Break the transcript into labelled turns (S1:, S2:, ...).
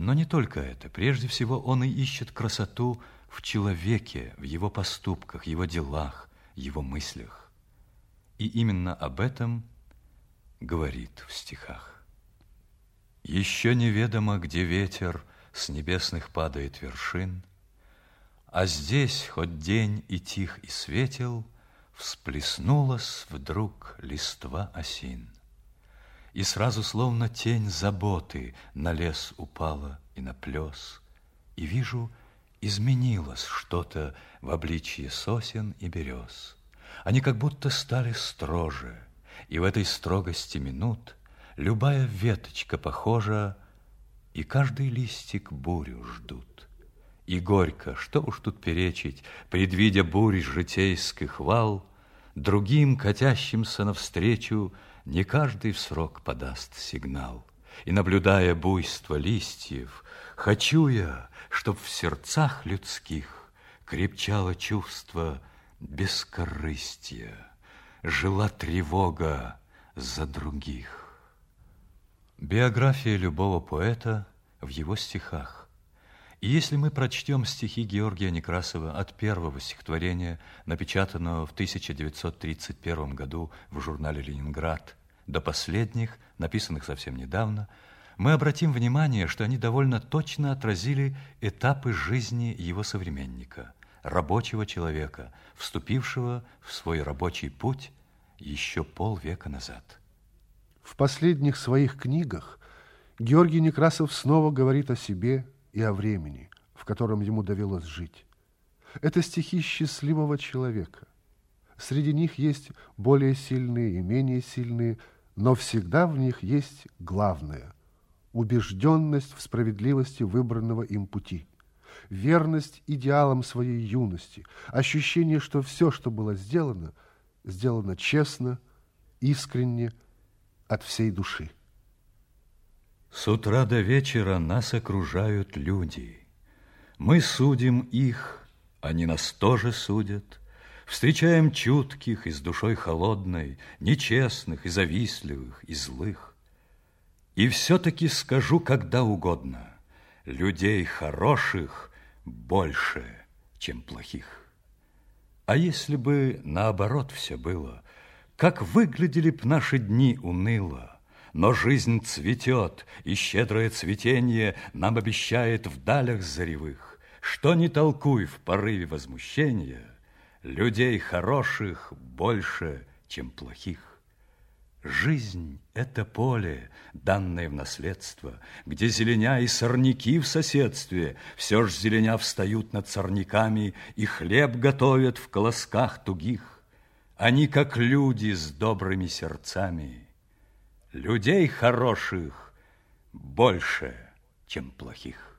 S1: Но не только это. Прежде всего, он и ищет красоту в человеке, в его поступках, его делах, его мыслях. И именно об этом говорит в стихах. Еще неведомо, где ветер с небесных падает вершин, а здесь, хоть день и тих, и светел, всплеснулась вдруг листва осин. И сразу, словно тень заботы, на лес упала и на плес, и вижу, изменилось что-то в обличье сосен и берез. Они как будто стали строже, и в этой строгости минут любая веточка похожа, и каждый листик бурю ждут. И горько, что уж тут перечить, предвидя бурь житейских вал, другим, катящимся навстречу, не каждый в срок подаст сигнал. И, наблюдая буйство листьев, хочу я, чтоб в сердцах людских крепчало чувство бескорыстия, жила тревога за других. Биография любого поэта в его стихах. И если мы прочтем стихи Георгия Некрасова от первого стихотворения, напечатанного в 1931 году в журнале «Ленинград», до последних, написанных совсем недавно, мы обратим внимание, что они довольно точно отразили этапы жизни его современника, рабочего человека, вступившего в свой рабочий путь еще полвека назад.
S2: В последних своих книгах Георгий Некрасов снова говорит о себе и о времени, в котором ему довелось жить. Это стихи счастливого человека. Среди них есть более сильные и менее сильные, но всегда в них есть главное – убежденность в справедливости выбранного им пути, верность идеалам своей юности, ощущение, что все, что было сделано, сделано честно, искренне, от всей души.
S1: С утра до вечера нас окружают люди. Мы судим их, они нас тоже судят. Встречаем чутких и с душой холодной, нечестных и завистливых и злых. И все-таки скажу когда угодно, людей хороших больше, чем плохих. А если бы наоборот все было, как выглядели б наши дни уныло, но жизнь цветет, и щедрое цветение нам обещает в далях заревых, что не толкуй в порыве возмущения, людей хороших больше, чем плохих. Жизнь — это поле, данное в наследство, где зеленя и сорняки в соседстве, все ж зеленя встают над сорняками и хлеб готовят в колосках тугих. Они, как люди с добрыми сердцами, людей хороших больше, чем плохих.